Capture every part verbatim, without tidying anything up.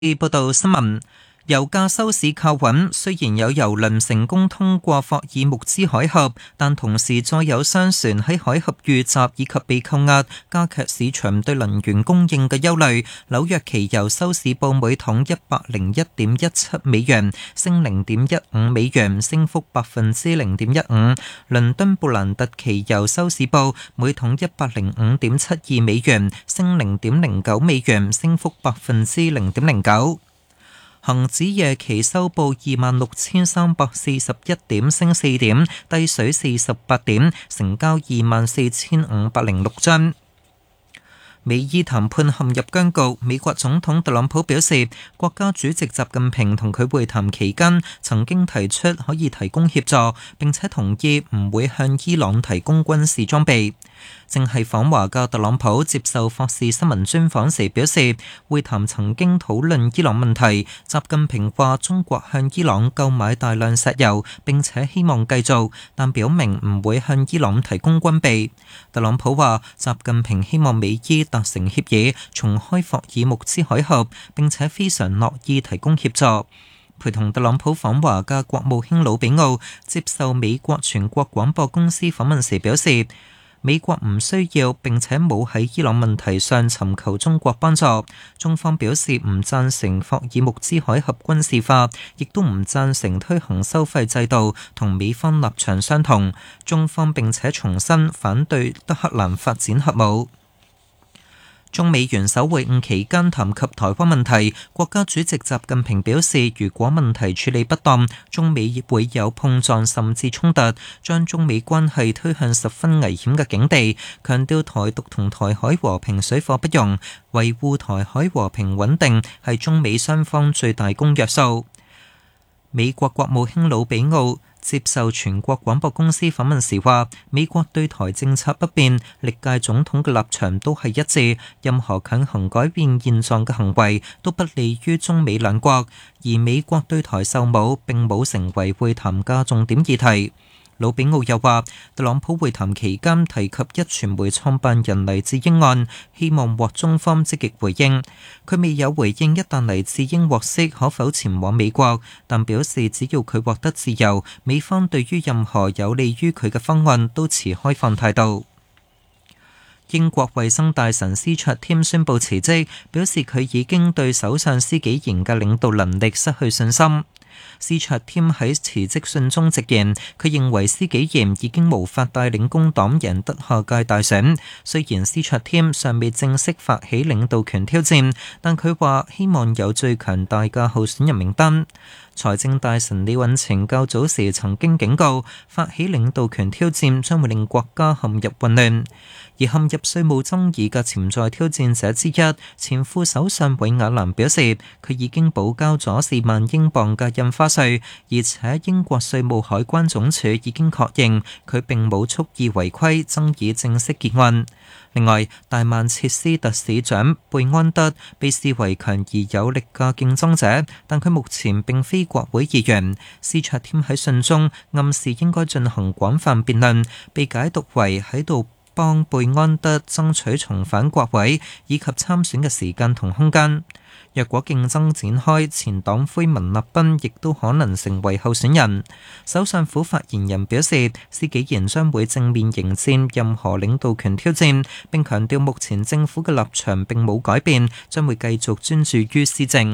報道新聞，油價收市靠穩，雖然有油輪成功通過霍爾木茲海峽，但同時再有商船喺海峽遇襲以及被扣押，加劇市場對能源供應嘅憂慮。紐約期油收市報每桶一百零一點一七美元，升零點一五美元，升幅百分之零點一五。倫敦布蘭特期油收市報每桶一百零五點七二美元，升零點零九美元，升幅百分之零點零九。恒指夜期收報二萬六千三百四十一點，升四點，低水四十八點，成交二萬四千五百零六張。美伊談判陷入僵局，美國總統特朗普表示，國家主席習近平同佢會談期間曾經提出可以提供協助，並且同意唔會向伊朗提供軍事裝備。正係訪華嘅特朗普接受霍士新聞專訪時表示，會談曾經討論伊朗問題。習近平話中國向伊朗購買大量石油，並且希望繼續，但表明唔會向伊朗提供軍備。特朗普話習近平希望美伊達成協議，重開霍爾木茲海峽，並且非常樂意提供協助。陪同特朗普訪華嘅國務卿魯比奧接受美國全國廣播公司訪問時表示，美國唔需要並且冇喺伊朗問題上尋求中國幫助。中方表示唔贊成霍爾木茲海峽軍事化，亦都唔贊成推行收費制度，同美方立場相同。中方並且重申反對德黑蘭發展核武。中美元首會晤期間談及台灣問題，國家主席習近平表示，如果問題處理不當，中美亦會有碰撞甚至衝突，將中美關係推向十分危險嘅境地，強調台獨同台海和平水火不容，維護台海和平穩定係中美雙方最大公約數。美國國務卿魯比奧接受全國廣播公司訪問時話，美國對台政策不變，歷屆總統嘅立場都係一致，任何強行改變現狀嘅行為都不利於中美兩國，而美國對台售武並冇成為會談嘅重點議題。魯比奧又話，特朗普會談期間提及壹傳媒創辦人黎智英案，希望獲中方積極回應。佢未有回應一旦黎智英獲釋可否前往美國，但表示只要佢獲得自由，美方對於任何有利於佢嘅方案都持開放態度。英國衛生大臣斯卓添宣布辭職，表示佢已經對首相施紀賢嘅領導能力失去信心。斯卓添喺辭職信中直言，佢認為施紀賢已經無法帶領工黨贏得下屆大選。雖然斯卓添尚未正式發起領導權挑戰，但佢話希望有最強大嘅候選人名單。財政大臣李允晴較早時曾經警告，發起領導權挑戰將會令國家陷入混亂。而陷入稅務爭議嘅潛在挑戰者之一，前副首相韋雅蘭表示，佢已經補交咗四萬英鎊嘅印花稅，而且英國稅務海關總署已經確認佢並冇蓄意違規，爭議正式結案。另外，大曼徹斯特市長貝安德被視為強而有力嘅競爭者，但佢目前並非國會議員。斯卓添喺信中暗示應該進行廣泛辯論，被解讀為喺度幫貝安德爭取重返國會以及參選嘅時間同空間。若果競爭展開，前黨魁文立賓亦都可能成為候選人。首相府發言人表示，施紀賢將會正面迎戰任何領導權挑戰，並強調目前政府嘅立場並冇改變，將會繼續專注於施政。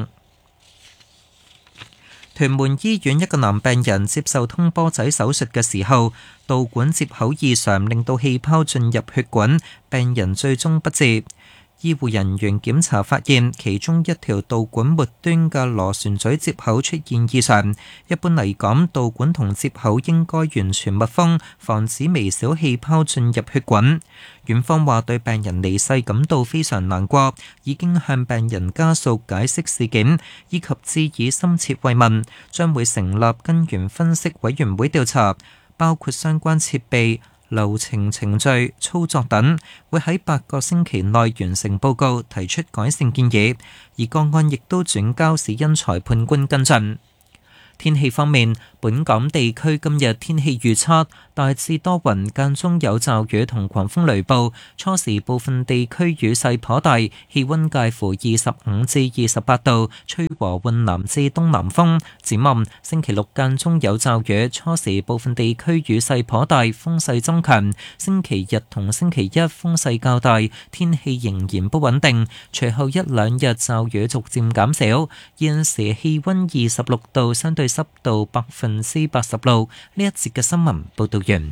屯門醫院一個男病人接受通波仔手術嘅時候，導管接口異常，令到氣泡進入血管，病人最終不治。醫護人員檢查發現，其中一條導管末端嘅螺旋嘴接口出現異常。一般嚟講，導管同接口應該完全密封，防止微小氣泡進入血管。院方話對病人離世感到非常難過，已經向病人家屬解釋事件，以及致以深切慰問，將會成立根源分析委員會調查，包括相關設備、流程、程序、操作等，會喺八個星期內完成報告，提出改善建議。而個案亦都轉交死因裁判官跟進。 天氣方面，本港地區今日天氣預測大致多雲，間中有驟雨同狂風雷暴，初時部分地區雨勢頗大，氣溫介乎二十五至二十八度，吹和緩南至東南風。展望星期六間中有驟雨，初時部分地區雨勢頗大，風勢增強。星期日同星期一風勢較大，天氣仍然不穩定。隨後一兩日驟雨逐漸減少。現時氣溫二十六度，相對濕度百分之八十六。呢一節嘅新聞報道完。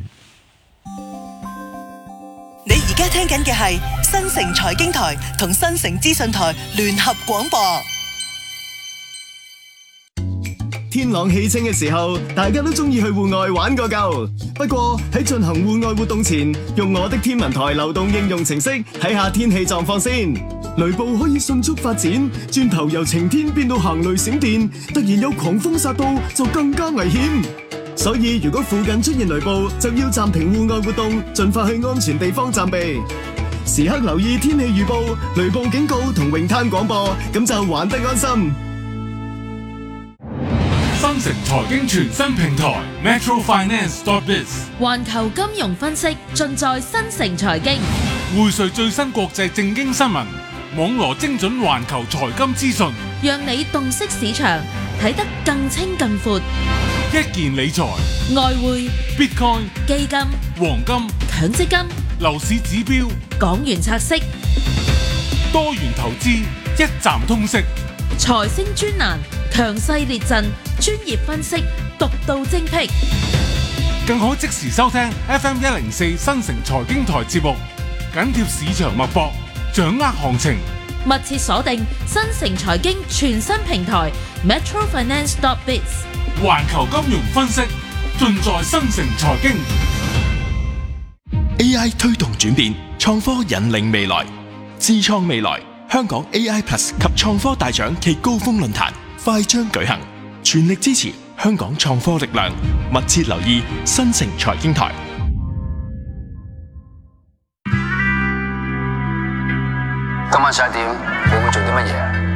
你而家聽緊嘅係新城財經台同新城資訊台聯合廣播。 天朗氣清嘅時候，大家都中意去戶外玩個夠。不過喺進行戶外活動前，用我的天文台流動應用程式睇下天氣狀況先。雷暴可以迅速發展，轉頭由晴天變到行雷閃電，突然有狂風殺到就更加危險。所以如果附近出現雷暴，就要暫停戶外活動，盡快去安全地方暫避。時刻留意天氣預報、雷暴警告同泳灘廣播，咁就玩得安心。 新城財經全新平台 Metro Finance dot biz， 環球金融分析盡在新城財經， 匯萃最新國際政經新聞，網羅精準環球財金資訊， 讓你洞悉市場，睇得更清更闊。 一件理財、 外匯、 Bitcoin、 基金、 黃金、 強積金、 樓市指標、 港元拆息、 多元投資，一站通識。 財星專欄，強勢列陣，專業分析，獨到精闢， 更可即時收聽 F M 一零四新城財經台節目，緊貼市場脈搏，掌握行情。 密切鎖定新城財經全新平台 Metro Finance dot biz， 環球金融分析盡在新城財經。 A I 推動轉變，創科引領未來，智創未來。香港 A I Plus 及創科大獎暨高峰論壇快將舉行，全力支持香港創科力量，密切留意新城財經台。 今晚十一點，你會做啲乜嘢？